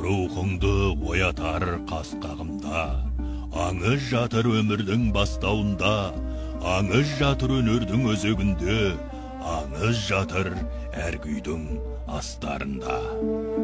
рухыңды оятар қас қағымда. Аңыз жатыр өмірдің бастауында, аңыз жатыр өнердің өзегінде, аңыз жатыр әр күйдің астарында.